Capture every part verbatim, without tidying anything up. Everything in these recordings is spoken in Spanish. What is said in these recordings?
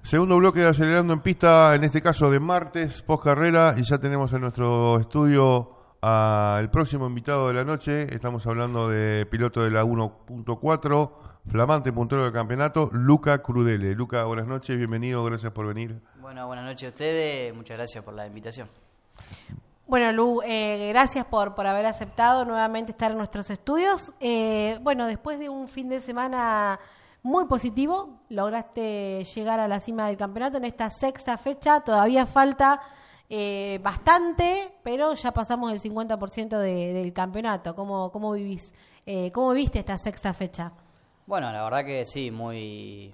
Segundo bloque de Acelerando en Pista, en este caso de martes, post carrera, y ya tenemos en nuestro estudio al próximo invitado de la noche. Estamos hablando de piloto de la uno punto cuatro, flamante puntero del campeonato, Luca Crudele. Luca, buenas noches, bienvenido, gracias por venir. Bueno, buenas noches a ustedes, muchas gracias por la invitación. Bueno, Lu, eh, gracias por, por haber aceptado nuevamente estar en nuestros estudios. Eh, bueno, después de un fin de semana muy positivo, lograste llegar a la cima del campeonato en esta sexta fecha. Todavía falta eh, bastante, pero ya pasamos el cincuenta por ciento de, del campeonato. ¿Cómo, cómo vivís? Eh, ¿Cómo viste esta sexta fecha? Bueno, la verdad que sí, muy,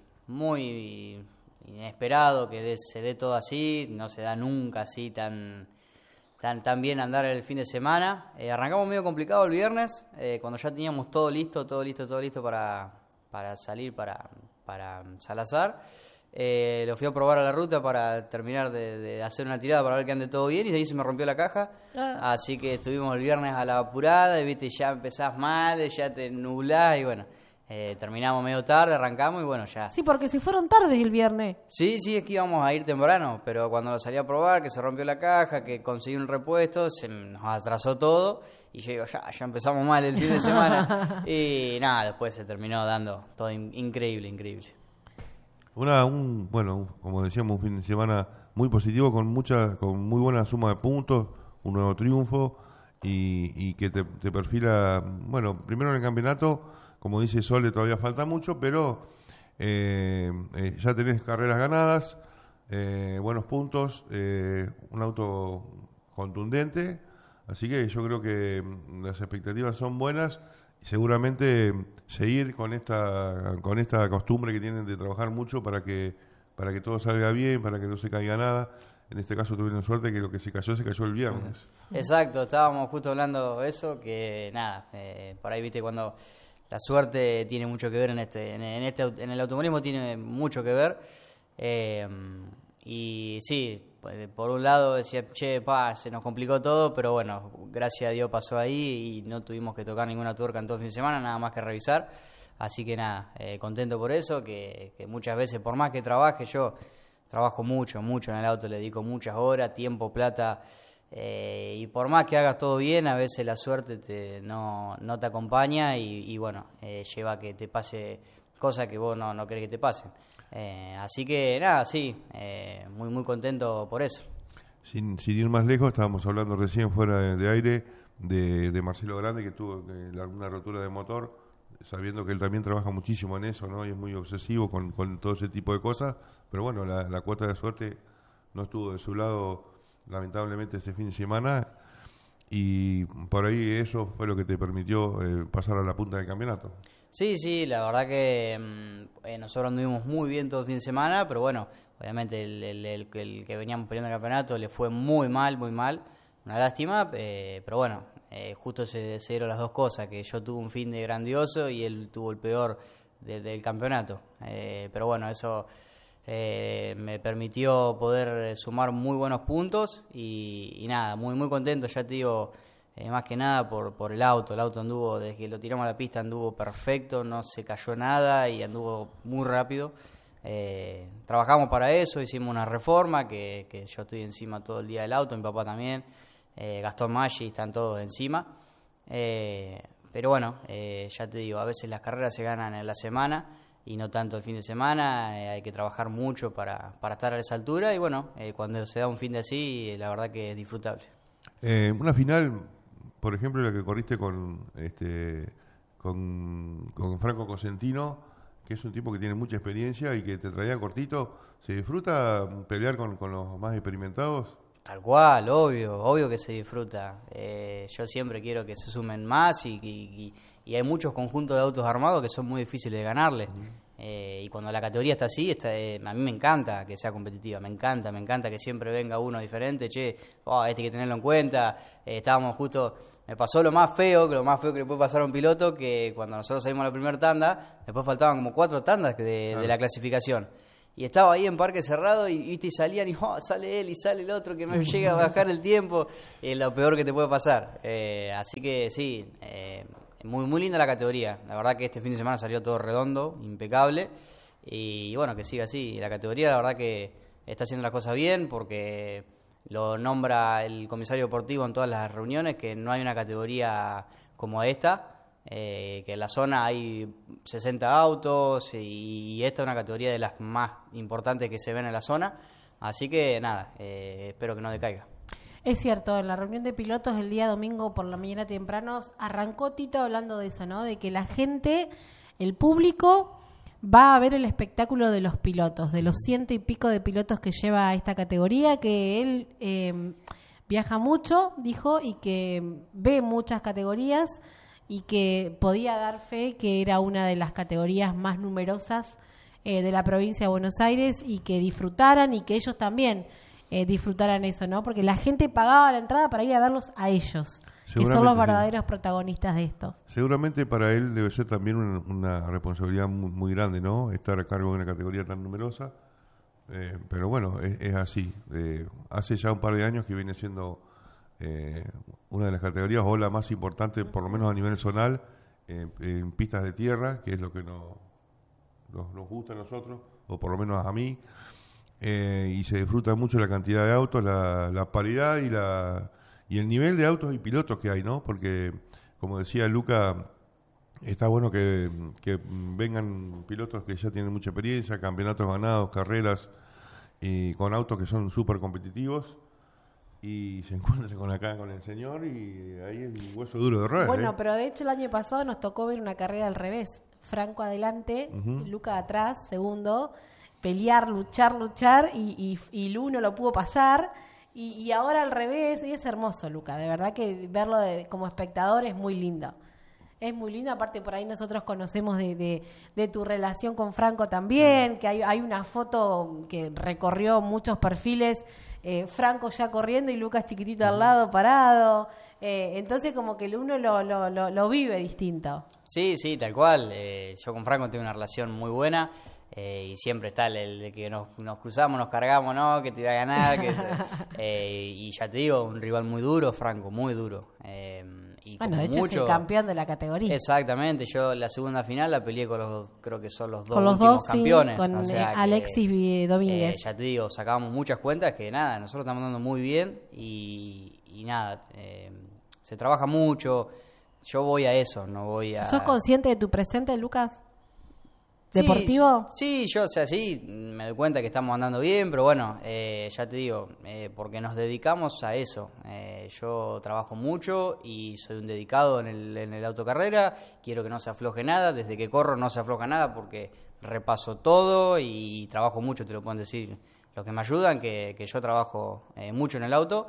muy inesperado que de, se dé todo así. No se da nunca así tan, tan, tan bien andar el fin de semana. Eh, arrancamos medio complicado el viernes, eh, cuando ya teníamos todo listo, todo listo, todo listo para... para salir para, para Salazar. Eh, lo fui a probar a la ruta para terminar de, de hacer una tirada para ver que ande todo bien, y de ahí se me rompió la caja. Ah. Así que estuvimos el viernes a la apurada, y viste, ya empezás mal, ya te nublás, y bueno, eh, terminamos medio tarde, arrancamos y bueno, ya. Sí, porque si fueron tardes el viernes. Sí, sí, es que íbamos a ir temprano, pero cuando lo salí a probar, que se rompió la caja, que conseguí un repuesto, se nos atrasó todo. Y yo digo, ya, ya empezamos mal el fin de semana. Y nada, después se terminó dando todo in- increíble, increíble. Una, un, bueno, como decíamos, un fin de semana muy positivo, con mucha, con muy buena suma de puntos, un nuevo triunfo, y, y que te, te perfila, bueno, primero en el campeonato, como dice Sole, todavía falta mucho, pero eh, eh, ya tenés carreras ganadas, eh, buenos puntos, eh, un auto contundente. Así que yo creo que las expectativas son buenas y seguramente seguir con esta con esta costumbre que tienen de trabajar mucho para que para que todo salga bien, para que no se caiga nada. En este caso tuvieron suerte que lo que se cayó, se cayó el viernes. Exacto, estábamos justo hablando de eso, que nada, eh, por ahí viste cuando la suerte tiene mucho que ver en este en, en este en el automovilismo, tiene mucho que ver. Eh, y sí, por un lado decía, che, pa, se nos complicó todo, pero bueno, gracias a Dios pasó ahí y no tuvimos que tocar ninguna tuerca en todo el fin de semana, nada más que revisar. Así que nada, eh, contento por eso, que, que muchas veces, por más que trabaje, yo trabajo mucho, mucho en el auto, le dedico muchas horas, tiempo, plata, eh, y por más que hagas todo bien, a veces la suerte te, no, no te acompaña y, y bueno, eh, lleva a que te pase cosas que vos no, no querés que te pasen. Eh, así que nada, sí, eh, muy muy contento por eso. Sin, sin ir más lejos, estábamos hablando recién fuera de, de aire de, de Marcelo Grande, que tuvo que, la, una rotura de motor, sabiendo que él también trabaja muchísimo en eso, ¿no? Y es muy obsesivo con, con todo ese tipo de cosas, pero bueno, la, la cuota de suerte no estuvo de su lado, lamentablemente, este fin de semana, y por ahí eso fue lo que te permitió eh, pasar a la punta del campeonato. Sí, sí, la verdad que eh, nosotros anduvimos muy bien todo el fin de semana, pero bueno, obviamente el, el, el, el que veníamos peleando el campeonato le fue muy mal, muy mal, una lástima, eh, pero bueno, eh, justo se, se dieron las dos cosas, que yo tuve un fin de grandioso y él tuvo el peor de, del campeonato, eh, pero bueno, eso eh, me permitió poder sumar muy buenos puntos y, y nada, muy muy contento, ya te digo. Eh, más que nada por, por el auto, el auto anduvo, desde que lo tiramos a la pista anduvo perfecto, no se cayó nada y anduvo muy rápido. Eh, trabajamos para eso, hicimos una reforma, que, que yo estoy encima todo el día del auto, mi papá también, eh, Gastón Maggi, están todos encima. Eh, pero bueno, eh, ya te digo, a veces las carreras se ganan en la semana y no tanto el fin de semana, eh, hay que trabajar mucho para, para estar a esa altura y bueno, eh, cuando se da un fin de así, la verdad que es disfrutable. Eh, una final, por ejemplo, la que corriste con este con, con Franco Cosentino, que es un tipo que tiene mucha experiencia y que te traía cortito, ¿se disfruta pelear con, con los más experimentados? Tal cual, obvio, obvio que se disfruta. Eh, yo siempre quiero que se sumen más y, y, y hay muchos conjuntos de autos armados que son muy difíciles de ganarle. Uh-huh. Eh, y cuando la categoría está así, está, eh, a mí me encanta que sea competitiva, me encanta, me encanta que siempre venga uno diferente, che, oh, este hay que tenerlo en cuenta. Eh, estábamos justo, me pasó lo más feo, que lo más feo que le puede pasar a un piloto, que cuando nosotros salimos a la primera tanda, después faltaban como cuatro tandas de, claro. de la clasificación. Y estaba ahí en parque cerrado y, ¿viste? Y salían y oh, sale él y sale el otro que no llega a bajar el tiempo. Es lo peor que te puede pasar. Eh, así que sí, eh, muy muy linda la categoría. La verdad que este fin de semana salió todo redondo, impecable. y bueno, que siga así. La categoría la verdad que está haciendo las cosas bien porque lo nombra el comisario deportivo en todas las reuniones, que no hay una categoría como esta. Eh, que en la zona hay sesenta autos y, y esta es una categoría de las más importantes que se ven en la zona, así que nada, eh, espero que no decaiga. Es cierto, en la reunión de pilotos el día domingo por la mañana temprano arrancó Tito hablando de eso, ¿no? De que la gente, el público va a ver el espectáculo de los pilotos, de los ciento y pico de pilotos que lleva esta categoría, que él eh, viaja mucho, dijo, y que ve muchas categorías y que podía dar fe que era una de las categorías más numerosas eh, de la provincia de Buenos Aires y que disfrutaran y que ellos también eh, disfrutaran eso, ¿no? Porque la gente pagaba la entrada para ir a verlos a ellos, que son los verdaderos sí. protagonistas de esto. Seguramente para él debe ser también una, una responsabilidad muy, muy grande, ¿no? Estar a cargo de una categoría tan numerosa, eh, pero bueno, es, es así. Eh, hace ya un par de años que viene siendo Eh, una de las categorías o la más importante, por lo menos a nivel zonal, eh, en pistas de tierra, que es lo que nos, nos, nos gusta a nosotros, o por lo menos a mí, eh, y se disfruta mucho la cantidad de autos, la, la paridad y, la, y el nivel de autos y pilotos que hay, ¿no? Porque, como decía Luca, está bueno que, que vengan pilotos que ya tienen mucha experiencia, campeonatos ganados, carreras, y con autos que son súper competitivos, y se encuentra con acá con el señor y ahí el hueso duro de roer. Bueno, ¿eh? pero de hecho el año pasado nos tocó ver una carrera al revés. Franco adelante, uh-huh. Luca atrás, segundo, pelear, luchar, luchar y, y, y Lu no lo pudo pasar y, y ahora al revés, y es hermoso, Luca, de verdad que verlo de, como espectador es muy lindo. Es muy lindo, aparte por ahí nosotros conocemos de, de, de tu relación con Franco también, que hay, hay una foto que recorrió muchos perfiles, eh, Franco ya corriendo y Lucas chiquitito al lado, parado, eh, entonces como que uno lo, lo, lo, lo vive distinto. Sí, sí, tal cual, eh, yo con Franco tengo una relación muy buena, eh, y siempre está el, el que nos, nos cruzamos, nos cargamos, ¿no? Que te iba a ganar, que te, eh, y ya te digo, un rival muy duro, Franco, muy duro. Eh, y bueno, de hecho mucho, es el campeón de la categoría. Exactamente, yo la segunda final la peleé con los dos, creo que son los dos con los últimos dos, campeones. Sí, con o sea eh, Alexis que, Domínguez. Eh, ya te digo, sacábamos muchas cuentas que nada, nosotros estamos dando muy bien y, y nada, eh, se trabaja mucho, yo voy a eso, no voy a... ¿Sos consciente de tu presente, Lucas? ¿Deportivo? Sí, sí, yo, o sea, sí, me doy cuenta que estamos andando bien, pero bueno, eh, ya te digo, eh, porque nos dedicamos a eso. Eh, yo trabajo mucho y soy un dedicado en el, en el autocarrera, quiero que no se afloje nada, desde que corro no se afloja nada porque repaso todo y trabajo mucho, te lo pueden decir los que me ayudan, que, que yo trabajo eh, mucho en el auto.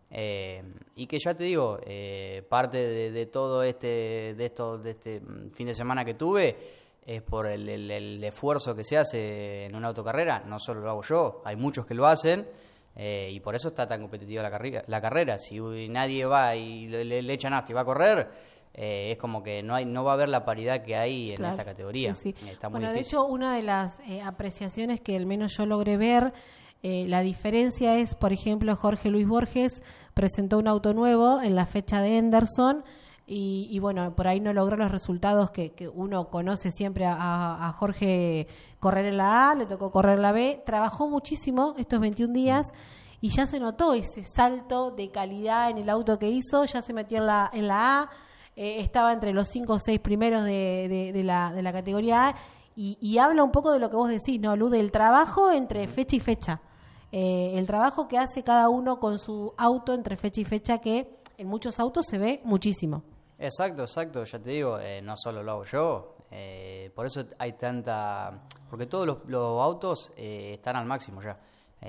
Eh, y que ya te digo, eh, parte de, de todo este, de esto, de este fin de semana que tuve, es por el, el, el esfuerzo que se hace en una autocarrera. No solo lo hago yo, hay muchos que lo hacen, eh, y por eso está tan competitiva la carrera. La carrera. Si nadie va y le, le, le echan hasta y va a correr, eh, es como que no hay, no va a haber la paridad que hay en claro, esta categoría. Sí, sí. Está muy bueno, difícil. De hecho, una de las eh, apreciaciones que al menos yo logré ver, eh, la diferencia es, por ejemplo, Jorge Luis Borges presentó un auto nuevo en la fecha de Henderson. Y, y bueno, por ahí no logró los resultados que, que uno conoce siempre a, a Jorge correr en la A, le tocó correr en la B, trabajó muchísimo estos veintiún días y ya se notó ese salto de calidad en el auto que hizo, ya se metió en la, en la A, eh, estaba entre los cinco o seis primeros de, de, de, la, de la categoría A y, y habla un poco de lo que vos decís, ¿no, Lu? Del trabajo entre fecha y fecha, eh, el trabajo que hace cada uno con su auto entre fecha y fecha que en muchos autos se ve muchísimo. Exacto, exacto, ya te digo, eh, no solo lo hago yo, eh, por eso hay tanta... Porque todos los, los autos eh, están al máximo ya,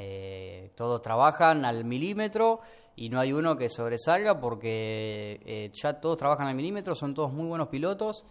eh, todos trabajan al milímetro y no hay uno que sobresalga porque eh, ya todos trabajan al milímetro, son todos muy buenos pilotos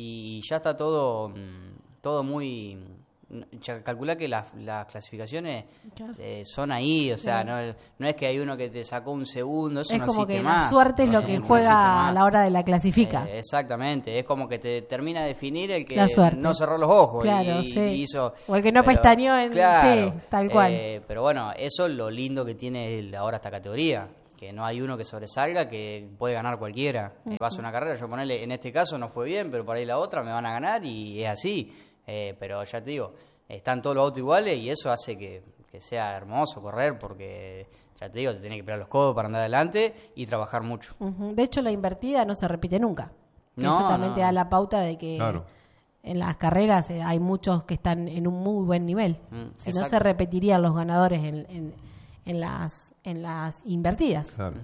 y ya está todo, todo muy... Calcula que las, las clasificaciones claro. eh, son ahí, o sea, claro. no, no es que hay uno que te sacó un segundo, eso es no como existe que más. La suerte es lo que no juega a la hora de la clasifica. Eh, exactamente, es como que te termina de definir el que no cerró los ojos claro, y, sí. y hizo... O el que no pero, pestañeó en... claro, sí, tal cual. Eh, pero bueno, eso es lo lindo que tiene ahora esta categoría, que no hay uno que sobresalga, que puede ganar cualquiera. Uh-huh. Vas a una carrera, yo ponerle, en este caso no fue bien, pero por ahí la otra me van a ganar y es así. Eh, pero ya te digo, están todos los autos iguales y eso hace que, que sea hermoso correr porque, ya te digo, te tenés que pegar los codos para andar adelante y trabajar mucho. Uh-huh. De hecho, la invertida no se repite nunca. No, Eso también no. te da la pauta de que Claro. en las carreras eh, hay muchos que están en un muy buen nivel. Mm, Si no, exacto. se repetirían los ganadores en, en, en las en las invertidas. Claro.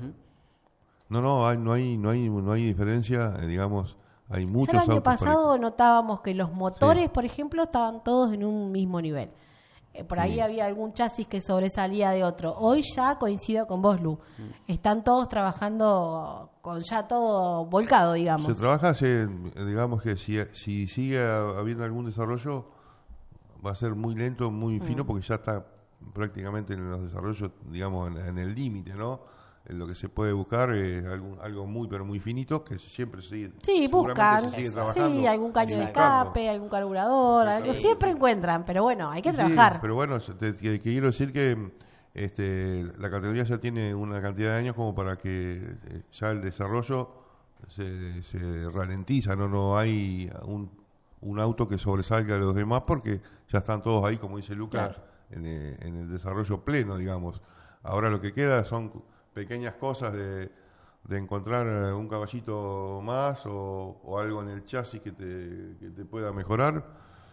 No, no, hay, no hay, no hay, no hay diferencia, eh, digamos, hay Ya muchos el año autos pasado parejos. notábamos que los motores, Sí. por ejemplo, estaban todos en un mismo nivel. Eh, por ahí Sí. había algún chasis que sobresalía de otro. Hoy ya coincido con vos, Lu. Están todos trabajando con ya todo volcado, digamos. Se trabaja, hace, digamos que si, si sigue habiendo algún desarrollo, va a ser muy lento, muy Mm. fino, porque ya está prácticamente en los desarrollos, digamos, en, en el límite, ¿no? En lo que se puede buscar es algo, algo muy, pero muy finito, que siempre sigue. Sí, seguramente buscan. se sigue trabajando Sí, algún caño de y buscando. escape, algún carburador, algo. Sí. Siempre encuentran, pero bueno, hay que Sí, trabajar. pero bueno, te, te- te quiero decir que este, la categoría ya tiene una cantidad de años como para que eh, ya el desarrollo se, se ralentiza, no no hay un, un auto que sobresalga de los demás porque ya están todos ahí, como dice Lucas, Claro. en, el, en el desarrollo pleno, digamos. Ahora lo que queda son pequeñas cosas de, de encontrar eh, un caballito más o, o algo en el chasis que te, que te pueda mejorar,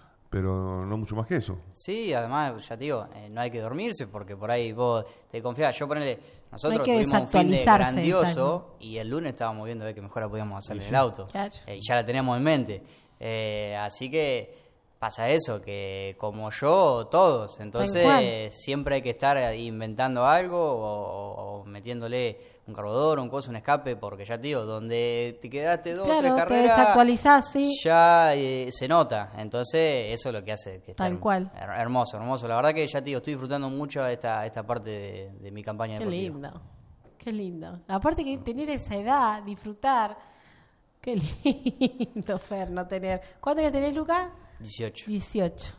pero no mucho más que eso. Sí, además, ya te digo, eh, no hay que dormirse porque por ahí vos te confías. Yo ponele, nosotros No hay que tuvimos un fin de desactualizarse, grandioso exacto. y el lunes estábamos viendo a ver qué mejora podíamos hacer en el auto. Claro. Eh, y ya la teníamos en mente. Eh, así que pasa eso, que como yo, todos. cual. Entonces siempre hay que estar ahí inventando algo o, o- o metiéndole un carburador, un coso, un escape, porque ya te digo, donde te quedaste dos o tres Claro, te carreras, desactualizás, sí. ya eh, se nota. Entonces eso es lo que hace que Tal esté cual. her- hermoso, hermoso. La verdad que ya te digo, estoy disfrutando mucho esta, esta parte de, de mi campaña Qué deportiva. lindo, qué lindo. Aparte que tener esa edad, disfrutar, qué lindo, Fer, no tener... ¿Cuántos años tenés, Lucas? dieciocho. dieciocho.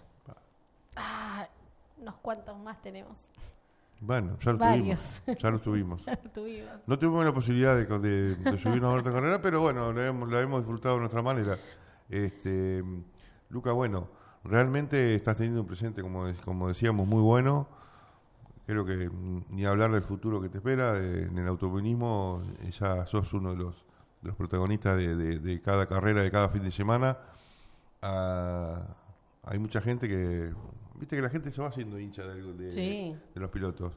Ah, unos cuantos más tenemos. Bueno, ya lo Varios. tuvimos. Ya lo tuvimos. Ya lo tuvimos. No tuvimos la posibilidad de, de, de subirnos a otra carrera, pero bueno, la hemos, la hemos disfrutado de nuestra manera. Este, Luca, bueno, realmente estás teniendo un presente, como, de- como decíamos, muy bueno. Creo que mm, ni hablar del futuro que te espera de- en el automovilismo, eh, ya sos uno de los, de los protagonistas de, de- de cada carrera, de cada fin de semana. Ah, hay mucha gente que, viste que la gente se va haciendo hincha de, de- Sí. de los pilotos.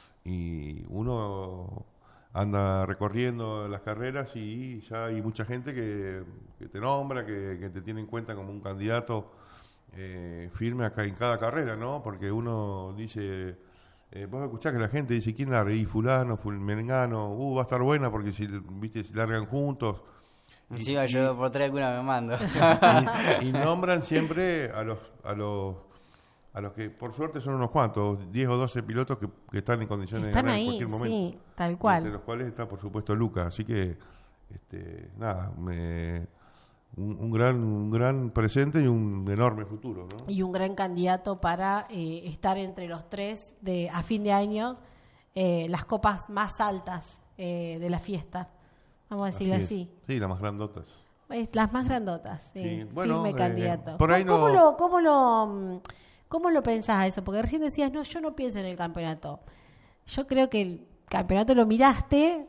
Y uno anda recorriendo las carreras y ya hay mucha gente que, que te nombra, que, que te tiene en cuenta como un candidato eh, firme acá en cada carrera, ¿no? Porque uno dice, eh, vos escuchás que la gente dice, ¿quién larga? Y fulano, ful Mengano, uh, va a estar buena porque si, viste, si largan juntos. Y- Encima y- yo por tres alguna me mando. y, y nombran siempre a los a los a los que por suerte son unos cuantos, diez o doce pilotos que, que están en condiciones Están de ganar en ahí, cualquier momento. sí, tal Y cual. entre los cuales está por supuesto Lucas, así que este nada, me, un, un gran un gran presente y un enorme futuro, ¿no? Y un gran candidato para eh, estar entre los tres de a fin de año, eh, las copas más altas eh, de la fiesta, vamos a decirlo Así así. es. Sí, las más grandotas. Es las más grandotas, sí. Sí, bueno, firme eh, candidato. por ahí ¿Cómo, no- lo, cómo, lo, mm, ¿Cómo lo pensás eso? Porque recién decías, no, yo no pienso en el campeonato. Yo creo que el campeonato lo miraste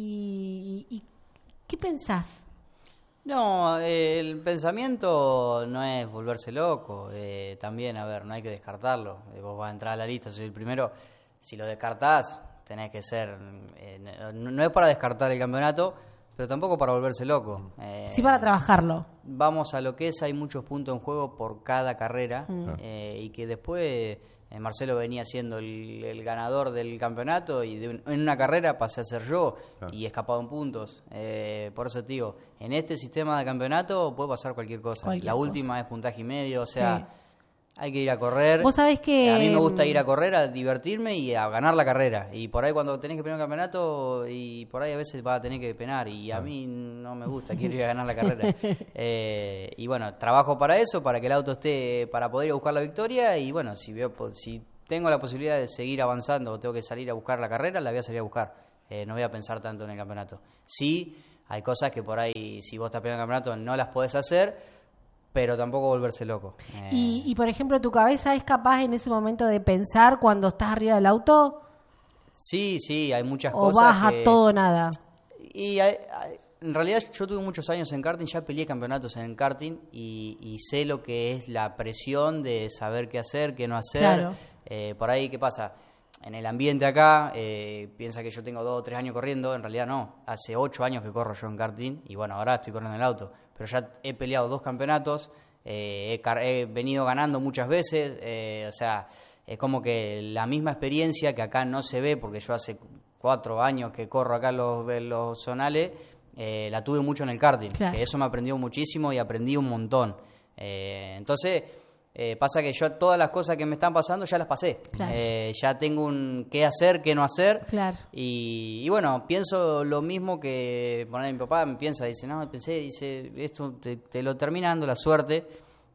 y, y- y ¿qué pensás? No, eh, el pensamiento no es volverse loco. eh, también, a ver, no hay que descartarlo. Eh, vos vas a entrar a la lista, soy el primero. Si lo descartás, tenés que ser... eh, no, no es para descartar el campeonato, pero tampoco para volverse loco. Eh, Sí, para trabajarlo. Vamos a lo que es, hay muchos puntos en juego por cada carrera Mm. eh, y que después eh, Marcelo venía siendo el, el ganador del campeonato y de un- en una carrera pasé a ser yo Claro. y escapado en puntos. Eh, por eso te digo, en este sistema de campeonato puede pasar cualquier cosa. Cualquier La cosa. última es puntaje y medio, o sea, Sí. hay que ir a correr. Vos sabés que, A mí me gusta mm, ir a correr, a divertirme y a ganar la carrera. Y por ahí cuando tenés que penar un campeonato, y por ahí a veces vas a tener que penar. Y a mí no me gusta, quiero ir a ganar la carrera. Eh, y bueno, trabajo para eso, para que el auto esté, para poder ir a buscar la victoria. Y bueno, si veo po- si tengo la posibilidad de seguir avanzando o tengo que salir a buscar la carrera, la voy a salir a buscar. Eh, no voy a pensar tanto en el campeonato. Sí, hay cosas que por ahí, si vos estás peleando el campeonato, no las podés hacer. pero tampoco volverse loco. Eh, y, y, por ejemplo, ¿tu cabeza es capaz en ese momento de pensar cuando estás arriba del auto? Sí, sí, hay muchas ¿O cosas. ¿O vas que... a todo o nada? Y hay, hay, en realidad yo tuve muchos años en karting, ya peleé campeonatos en karting y, y sé lo que es la presión de saber qué hacer, qué no hacer. Claro. Eh, por ahí, ¿qué pasa? En el ambiente acá, eh, piensa que yo tengo dos o tres años corriendo, en realidad no. Hace ocho años que corro yo en karting y bueno, ahora estoy corriendo en el auto. Pero ya he peleado dos campeonatos, eh, he, he venido ganando muchas veces, eh, o sea, es como que la misma experiencia que acá no se ve, porque yo hace cuatro años que corro acá en los, en los zonales, eh, la tuve mucho en el karting, claro. que eso me aprendió muchísimo y aprendí un montón. Eh, entonces... Eh, pasa que yo todas las cosas que me están pasando ya las pasé. Claro. Eh, ya tengo un qué hacer, qué no hacer. Claro. Y, y bueno, pienso lo mismo que poner mi papá me piensa, dice, no, pensé, dice, esto te, te lo termina dando la suerte.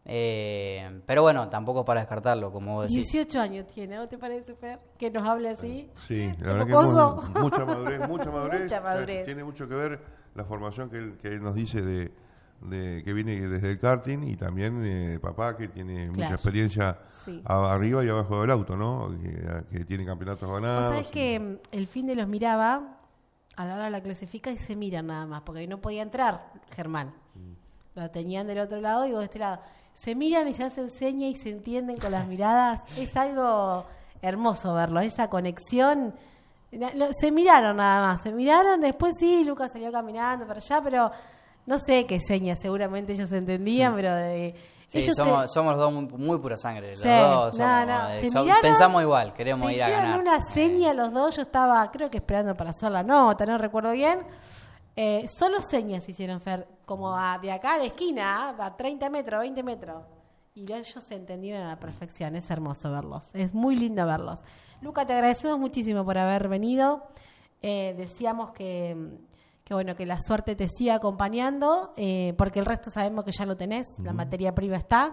Eh, pero bueno, tampoco para descartarlo, como vos decís. dieciocho años tiene, ¿no te parece, Fer? Que nos hable así. Sí, la verdad que Mocoso. mu- mucha madurez, mucha madurez. Mucha madurez. Eh, Tiene mucho que ver la formación que él, que él nos dice de, de que viene desde el karting y también eh, papá que tiene mucha Claro. experiencia Sí. a- arriba y abajo del auto, ¿no? Que, que tiene campeonatos ganados. Vos sabés que mm, el fin de los miraba a la hora de la clasifica y se miran nada más, porque no podía entrar Germán. Lo tenían del otro lado y vos de este lado. Se miran y se hacen seña y se entienden con las miradas. Es algo hermoso verlo, esa conexión. Na- lo- Se miraron nada más, se miraron, después sí, Lucas salió caminando para allá, pero no sé qué señas, seguramente ellos entendían, pero de... Sí, ellos somos, se- somos los dos muy, muy pura sangre. Sí, Los dos no, somos, no, eh, se som- miraron, pensamos igual, queremos se ir a hicieron ganar. una Eh, seña los dos, yo estaba creo que esperando para hacer la nota, no recuerdo bien. Eh, solo señas hicieron, Fer, como a- de acá a la esquina, a treinta metros, veinte metros. Y ellos se entendieron a la perfección, es hermoso verlos, es muy lindo verlos. Luca, te agradecemos muchísimo por haber venido. Eh, decíamos que, que bueno, que la suerte te siga acompañando, eh, porque el resto sabemos que ya lo tenés, la materia prima está.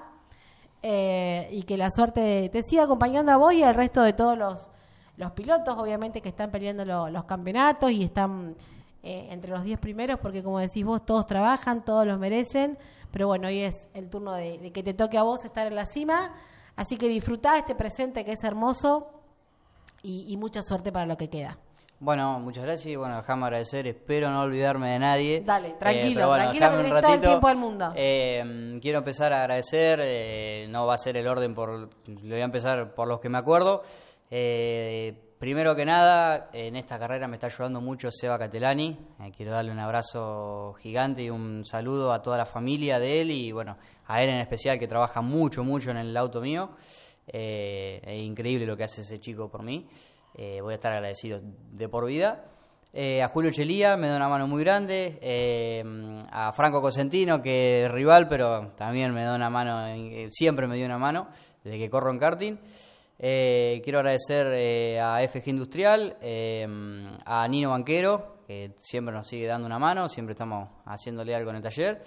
Eh, y que la suerte te siga acompañando a vos y al resto de todos los, los pilotos, obviamente, que están peleando lo- los campeonatos y están eh, entre los diez primeros, porque como decís vos, todos trabajan, todos los merecen, pero bueno, hoy es el turno de, de que te toque a vos estar en la cima, así que disfrutá este presente que es hermoso y, y mucha suerte para lo que queda. Bueno, muchas gracias y bueno, déjame agradecer, espero no olvidarme de nadie. Dale, tranquilo, Eh, pero bueno, tranquilo, déjame que un tenés todo el ratito. tiempo del mundo. Eh, quiero empezar a agradecer, eh, no va a ser el orden, por lo voy a empezar por los que me acuerdo. Eh, primero que nada, en esta carrera me está ayudando mucho Seba Catelani, eh, quiero darle un abrazo gigante y un saludo a toda la familia de él y bueno, a él en especial que trabaja mucho, mucho en el auto mío. Eh, es increíble lo que hace ese chico por mí. Eh, voy a estar agradecido de por vida. Eh, a Julio Chelía me da una mano muy grande. Eh, a Franco Cosentino, que es rival, pero también me da una mano, eh, siempre me dio una mano desde que corro en karting. Eh, quiero agradecer eh, a F G Industrial, eh, a Nino Banquero, que siempre nos sigue dando una mano, siempre estamos haciéndole algo en el taller.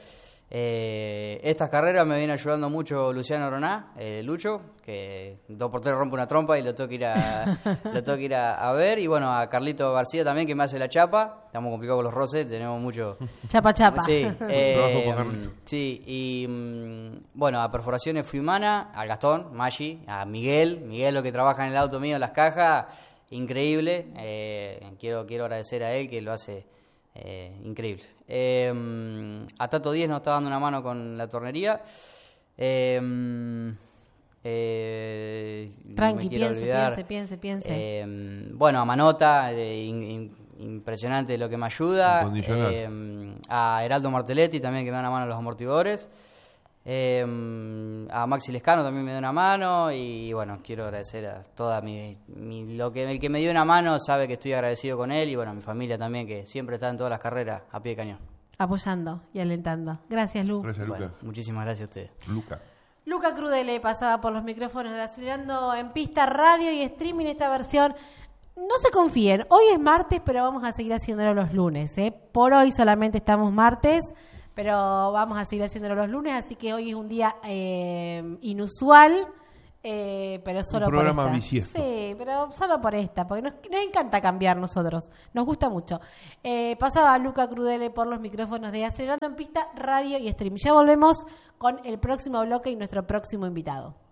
Eh, estas carreras me viene ayudando mucho Luciano Roná, eh, Lucho, que dos por tres rompe una trompa y lo tengo que ir a, lo tengo que ir a, a ver. Y bueno, a Carlito García también, que me hace la chapa. Estamos complicados con los roces, tenemos mucho... Chapa, chapa. Sí, eh, Trabajo con Carlito. sí, y mm, bueno, a Perforaciones Fuimana, al Gastón, Maggi, a Miguel, Miguel lo que trabaja en el auto mío, en las cajas, increíble. Eh, quiero, quiero agradecer a él que lo hace... Eh, increíble. Eh, a Tato Díez nos está dando una mano con la tornería. Eh, eh, no Tranqui, me quiero piense, olvidar. piense, piense, piense. Eh, bueno, a Manota, eh, in- in- impresionante lo que me ayuda. Incondicional. Eh, a Heraldo Martelletti también que me da una mano a los amortiguadores. Eh, a Maxi Lescano también me dio una mano y bueno, quiero agradecer a toda mi, mi lo que el que me dio una mano sabe que estoy agradecido con él y bueno, a mi familia también que siempre está en todas las carreras a pie de cañón. Apoyando y alentando. Gracias, Lu. Gracias, Bueno, Lucas. muchísimas gracias a ustedes. Luca. Luca Crudele pasaba por los micrófonos de Acelerando en Pista Radio y Streaming esta versión. No se confíen, hoy es martes, pero vamos a seguir haciéndolo los lunes. ¿eh? Por hoy solamente estamos martes, pero vamos a seguir haciéndolo los lunes, así que hoy es un día eh, inusual Eh, pero solo un programa por esta. bisiesto. Sí, pero solo por esta, porque nos, nos encanta cambiar nosotros, nos gusta mucho. Eh, pasaba Luca Crudele por los micrófonos de Acelerando en Pista, Radio y Stream. Ya volvemos con el próximo bloque y nuestro próximo invitado.